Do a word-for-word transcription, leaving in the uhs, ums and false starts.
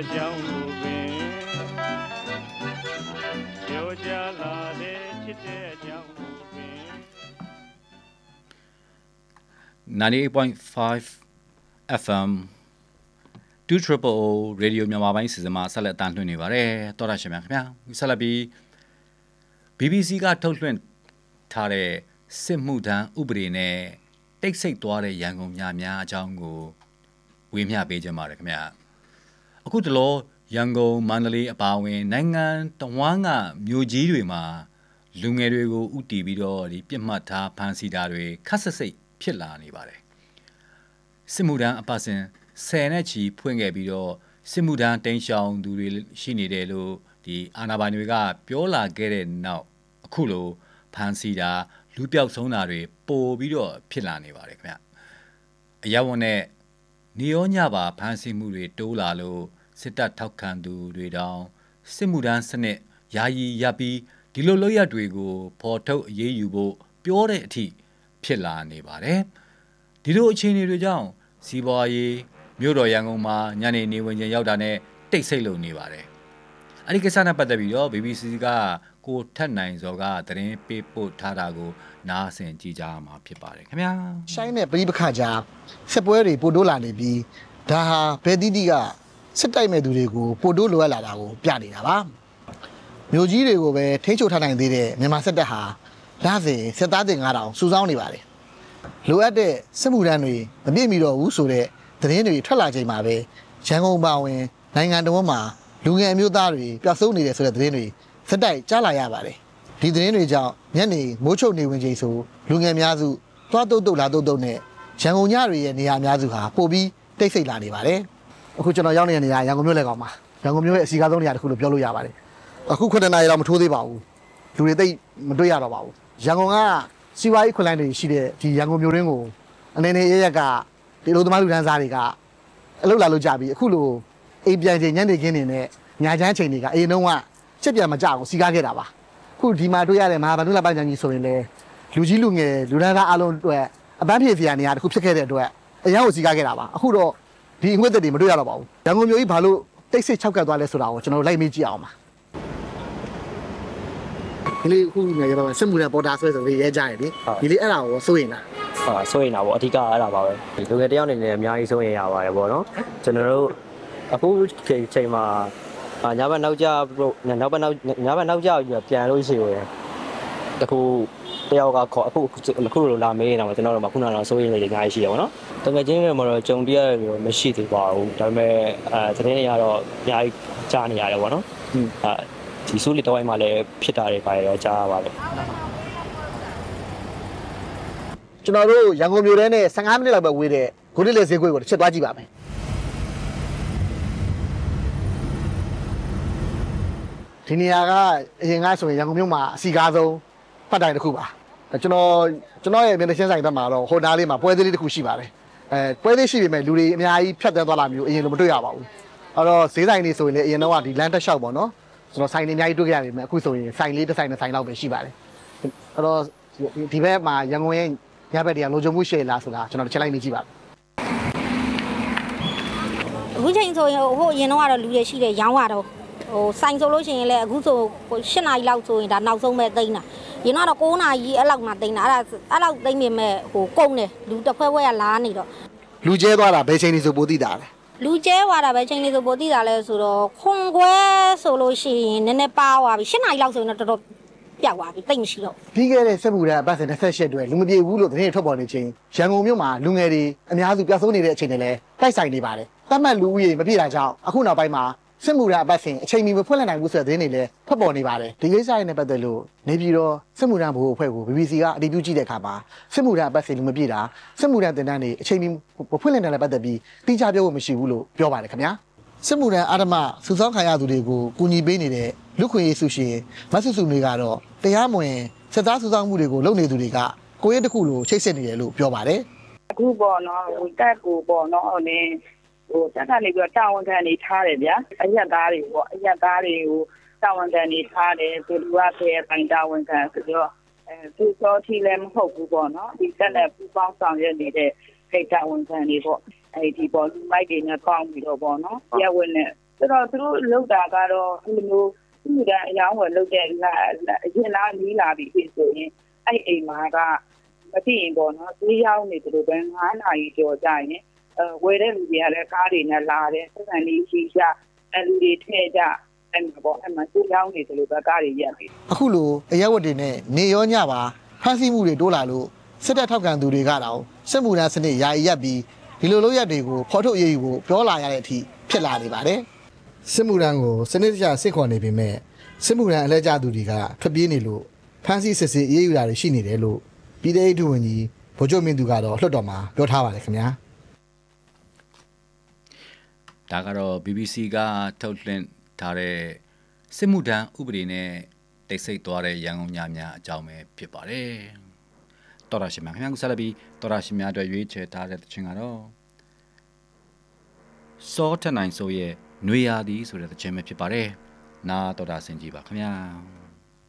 ကြောင်းကိုပင်ပြောကြလာတဲ့ချစ်တဲ့အကြောင်းကိုပင် ninety-eight point five F M two triple O Radio မြန်မာပိုင်းစီစဉ်မှာဆက်လက်တန်လှည့်နေပါတယ်တော်ရရှင်များခင်ဗျာဆက်လက်ပြီး B B C ကထုတ်လွှင့်ထားတဲ့စစ်မှုထမ်းဥပဒေနဲ့တိတ်ဆိတ်သွားတဲ့ရန်ကုန်များများအကြောင်းကိုဝေမျှပေးကြပါရခင်ဗျာအခုတလောရန်ကုန်မန္တလေးအပါအဝင်နိုင်ငံတဝန်းကမြို့ကြီးတွေမှာလူငယ်တွေကိုဥတီပြီးတော့ဒီပြစ်မှတ်ထားဖမ်းဆီးတာတွေခက်ဆက်စိတ်ဖြစ်လာနေပါတယ်စစ်မှုထမ်းအပတ်စဉ်ဆယ်နဲ့ချီဖွင့်ခဲ့ပြီးတော့စစ်မှုထမ်းတင်းရှောင်သူတွေရှိနေတယ်လို့ဒီအာဏာပိုင်တွေကပြောလာခဲ့တဲ့နောက်အခုလိုဖမ်းဆီးတာလူပြောက်ဆုံးတာတွေပိုပြီးတော့ဖြစ်လာနေပါတယ်ခင်ဗျအရဝန်နဲ့နေရောညပါဖမ်းဆီးမှုတွေတိုးလာလို့စစ်တပ်ထောက်ခံသူတွေတောင်စစ်မှုထမ်းစနစ်ယာယီရပ်ပြီးဒီလိုလုပ်ရတွေကိုဖော်ထုတ်အရေးယူဖို့ပြောတဲ့အထိဖြစ်လာနေပါတယ်ဒီလိုအခြေအနေတွေကြောင့်စီးပွားရေးမြို့တော်ရန်ကုန်မှာညနေနေဝင်ချိန်ရောက်တာနဲ့တိတ်ဆိတ်လုံနေပါတယ်အဲ့ဒီကိစ္စနဲ့ပတ်သက်ပြီးတော့ B B C ကကိုထက်နိုင်စောကသတင်းပေးပို့ထားတာကိုနားဆင်ကြည့်ကြမှာဖြစ်ပါတယ်ခင်ဗျာရှိုင်းနဲ့ပရိပခကြားစစ်ပွဲတွေပိုတိုးလာနေပြီးဒါဟာဘယ်တိတိကစစ်တိုက်မဲ့သူတွေကိုပိုတိုးလိုအပ်လာတာကိုပြနေတာပါမြို့ကြီးတွေကိုပဲထိန်းချုပ်ထားနိုင်သေးတဲ့မြန်မာစစ်တပ်ဟာဒါစဉ်စစ်သားတင်၅ထောင်စုဆောင်းနေပါတယ်လိုအပ်တဲ့စစ်မှုထမ်းတွေမပြည့်မီတော့ဘူးဆိုတဲ့သတင်းတွေထွက်လာချိန်မှာပဲရန်ကုန်ပါဝင်နိုင်ငံတော်မှာလူငယ်အမျိုးသားတွေပျောက်ဆုံးနေတယ်ဆိုတဲ့သတင်းတွေစက်တိုက်ကြားလာရပါတယ်ဒီသတင်းတွေကြောင့်ညနေမိုးချုပ်နေဝင်ချိန်ဆိုလူငယ်များစုသွားတုတ်တုတ်လာတုတ်တုတ်နဲ့ရန်ကုန်ညတွေရဲ့နေရာအများစုဟာပို့ပြီးတိတ်ဆိတ်လာနေပါတယ်အခုကျွန်တော်ရောက်နေတဲ့နေရာရန်ကုန်မြို့လက်ကောင်မှာရန်ကုန်မြို့ရဲ့အစီအကားဆုံးနေရာတစ်ခုလို့ပြောလို့ရပါတယ်အခုခုနှစ်နာရီလောက်မထိုးသေးပါဘူးလူတွေတိတ်မတွေ့ရတော့ပါဘူးရန်ကုန်ကစီးပွားရေးခွန်လိုင်းတွေရှိတဲ့ဒီရန်ကုန်မြို့ရင်းကိုအနေနဲ့ရရက်ကဒီလိုသမားလူတန်းစားတွေကအလုပ်လာလို့ကြပြီအခုလိုအိမ်ပြန်ချိန်ညနေခင်းနေနဲ့ညာချမ်းချိန်တွေကအရင်တော့ကချက်ပြန်မကြအောင်စီကားခဲ့တာပါအခုဒီမှာတွေ့ရတဲ့မဟာဗန္ဓုလပန်းချန်ကြီးဆိုရင်လေလူကြီးလူငယ်လူတန်းစားအလုံးအတွက်အပန်းဖြေစရာနေရာတစ်ခုဖြစ်ခဲ့တဲ့အတွက်အရန်ကိုစီကားခဲ့တာပါအခုတော့ဒီအငွေ့သက်တွေမတွေ့ရတော့ပါဘူးရန်ကုန်မြို့ကြီးဘာလို့တိတ်ဆိတ်ခြောက်ကပ်သွားလဲဆိုတာကိုကျွန်တော်တို့လိုက်မေးကြည့်အောင်ပါဒီလေးအခုနေရတော့စစ်မှုထမ်းပေါ်တာဆွဲဆိုပြီးရဲကြရတယ်ဒီလေးအဲ့ဒါကိုစိုးရင်လားဟာစိုးရင်တာပေါ့အဓိကအဲ့ဒါပါပဲလူငယ်တယောက်အနေနဲ့အများကြီးစိုးရင်ရပါတယ်ပေါ့နော်ကျွန်တော်တို့အခုချိန်မှာညဘက်နောက်ကျနောက်ဘက်နောက်ညဘက်နောက်ကျပြန်လို့ရှိရင်တခုတယောက်ကခေါ်အခုအခုလိုလာမေးနေတာမှာကျွန်တော်တို့ကခုနကတော့စိုးရင်လေးအများကြီးရှိရပါတော့တကယ်ချင်းတွေမှာတော့ကြုံပြရတယ်လို့မရှိသေးပါဘူးဒါပေမဲ့အဲသတင်းတွေကတော့အများကြီးကြားနေရတယ်ပေါ့နော်အဲဒီစိုးလီတဝိုင်းမှာလည်းဖြစ်တာတွေပါရောကြားရပါတယ်ကျွန်တော်တို့ရန်ကုန်မြို့ထဲနဲ့fifteenမိနစ်လောက်ပဲဝေးတဲ့ဂိုလီလေဈေးကွက်ကိုတစ်ချက်သွားကြည့်ပါမယ်ဒီနေရာကအရင်ကဆိုရင်ရန်ကုန်မြို့မှာအစီကားဆုံးဖတ်တိုင်တစ်ခုပါကျွန်တော်ကျွန်တော်ရဲ့မျက်နှာချင်းဆိုင်ဘက်မှာတော့ဟိုနားလေးမှာပွဲသေးလေးတစ်ခုရှိပါတယ်အဲပွဲသေးရှိပေမဲ့လူတွေအများကြီးဖြတ်သန်းသွားလာမျိုးအရင်လိုမတွေ့ရပါဘူးအဲ့တော့ဈေးဆိုင်တွေဆိုရင်လည်းအရင်တော့ကဒီလမ်းတက်လျှောက်ပေါ့နော်ကျွန်တော်ဆိုင်တွေအများကြီးတွေ့ကြရပေမဲ့အခုဆိုရင်ဆိုင်လေးတစ်ဆိုင်တစ်ဆိုင်လောက်ပဲရှိပါတယ်အဲ့တော့ဒီဘက်မှာရန်ကုန်ရဲ့ညဘက်တည်းကလိုချင်မှုရှိလားဆိုတာကျွန်တော်တစ်ချက်လိုက်နေကြည့်ပါအခုချိန်ဆိုရင်ဟိုအရင်တော့ကတော့လူတွေရှိတယ်ရောင်းရတော့ဟိုဆိုင်ဆိုလို့ရှိရင်လည်းအခုဆိုeightနာရီလောက်ဆိုရင်ဒါနောက်ဆုံးပဲသိမ်းတာရင်တော့nineနာရီအဲ့လောက်မှသိမ်းတာအဲ့ဒါအဲ့လောက်သိမ်းပေမဲ့ဟိုကုန်တယ်လူတစ်ဖွဲဖွဲကလာနေတော့လူကျဲသွားတာဘယ်ချိန်နေဆိုပိုသိတာလဲလူကျဲသွားတာပဲချိန်နေဆိုပိုသိတာလဲဆိုတော့ခွန်ခွဲဆိုလို့ရှိရင်နည်းနည်းပါသွားပြီeightနာရီလောက်ဆိုရင်တော့တော်တော်ပျောက်သွားပြီတိတ်မရှိတော့ပြီးခဲ့တဲ့စစ်မှုထမ်းအပတ်စဉ်twenty-eightအတွက်လူမပြေဘူးလို့သတင်းထွက်ပေါ်နေချင်းရန်ကုန်မြို့မှာလူငယ်တွေအများစုပျောက်ဆုံးနေတဲ့အချိန်တွေလည်းတိုက်ဆိုင်နေပါတယ်သတ်မှတ်လူဦးရေမပြည့်တာကြောင့်အခုနောက်ပိုင်းမှာစစ်မှုထမ်းအပတ်စဉ်အချိန်မီမဖွင့်လှစ်နိုင်ဘူးဆိုတဲ့သတင်းတွေလည်းထွက်ပေါ်နေပါတယ်ဒီကိစ္စတွေနဲ့ပတ်သက်လို့နေပြည်တော်စစ်မှုထမ်းဘို့အဖွဲ့ကို B B C ကအတည်ပြုကြည့်တဲ့အခါမှာစစ်မှုထမ်းအပတ်စဉ်လူမပြည့်တာစစ်မှုထမ်းတင်တန်းတွေအချိန်မီမဖွင့်လှစ်နိုင်တဲ့ပတ်သက်ပြီးတိကျပြောဖို့မရှိဘူးလို့ပြောပါတယ်ခင်ဗျာစစ်မှုထမ်းအာဓမစုဆောင်းခံရသူတွေကိုကူညီပေးနေတဲ့လူခွင့်ရေးဆုရှင်မဆူဆူတွေကတော့တရားမဝင်စစ်သားစုဆောင်းမှုတွေကိုလုပ်နေသူတွေကကိုရဲတစ်ခုလိုချိတ်ဆက်နေတယ်လို့ပြောပါတယ်အခုပေါ့နော်ဟိုတက်ကိုပေါ့နော်ဟိုနေဟိုတက်ကနေပြီးတော့တာဝန်ခံနေထားတယ်ဗျာအရက်သားတွေပေါ့အရက်သားတွေကိုတာဝန်ခံနေထားတယ်သူတို့ကဖယ်ပိုင်တာဝန်ခံဆိုတော့အဲသူစောထီလည်းမဟုတ်ဘူးပေါ့နော်ဒီတက်နဲ့ပူပေါင်းဆောင်ရွက်နေတဲ့ဖိတ်တာဝန်ခံတွေပေါ့အဲဒီပေါ့လူမိုက်တွေနဲ့ပေါင်းပြီးတော့ပေါ့နော်ရက်ဝင်နဲ့ဆိုတော့သူတို့လောက်တာကတော့ဒီလိုသူ့ကအယောင်းဝယ်လောက်တဲ့အရင်လားနီးလာပြီဖြစ်ဆိုရင်အဲ့အိမ်မှာကမသိရင်ပေါ့နော်ဒီရောက်နေတယ်လို့ပဲငါးနာရီကျော်ကြရင်အဲဝယ်တဲ့လူတွေကလည်းကားတွေနဲ့လာတယ်စက်လေးရှိချအဲလူတွေထည့်ကြအဲ့မှာပေါ့အဲ့မှာသူရောက်နေတယ်လို့ပဲကားတွေရက်ပြီအခုလိုအရက်ဝတ်တွေနဲ့နေရောညပါဖမ်းဆီးမှုတွေတိုးလာလို့စစ်တပ်ထောက်ခံသူတွေကတော့စစ်မှုထမ်းစနစ်ယာယီရပ်ပြီးဒီလိုလုပ်ရက်တွေကိုဖော်ထုတ်ရေးယူဖို့ပြောလာရတဲ့အထိဖြစ်လာနေပါတယ်စစ်မှုထမ်းကိုစနစ်တကျစစ်ခေါ်နေပေမဲ့စစ်မှုထမ်းအလဲကျသူတွေကထွက်ပြေးနေလို့ဖမ်းဆီးစစ်ဆေးအေးအေးယူတာတွေရှိနေတယ်လို့ပြည်ထောင်စုဝန်ကြီးဗိုလ်ချုပ်မင်းသူကတော့လွှတ်တော်မှာပြောထားပါတယ်ခင်ဗျာဒါကတော့ B B C ကထုတ်လွှင့်ထားတဲ့စစ်မှုထမ်းဥပဒေနဲ့တိတ်ဆိတ်သွားတဲ့ရန်ကုန်ညများအကြောင်းပဲဖြစ်ပါတယ်တော်ရရှိများခင်ဗျာခုဆက်လက်ပြီးတော်ရရှိများအတွက်ရွေးချယ်ထားတဲ့သချင်းကတော့စောထနိုင်ဆိုရဲ့နွေရာသီဆိုတဲ့သချင်းပဲဖြစ်ပါတယ်နာတော်တာဆင်ကြည့်ပါခင်ဗျာ